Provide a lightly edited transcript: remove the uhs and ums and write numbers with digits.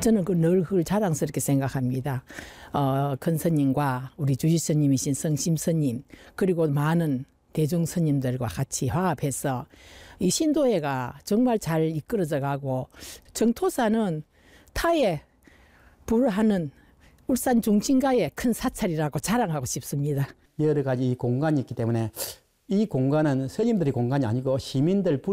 저는 늘 그걸 자랑스럽게 생각합니다. 큰 스님과 우리 주지스님이신 성심스님 그리고 많은 대중 스님들과 같이 화합해서 이 신도회가 정말 잘 이끌어져 가고 정토사는 타에 불하는 울산 중심가의 큰 사찰이라고 자랑하고 싶습니다. 여러 가지 공간이 있기 때문에 이 공간은 스님들의 공간이 아니고 시민들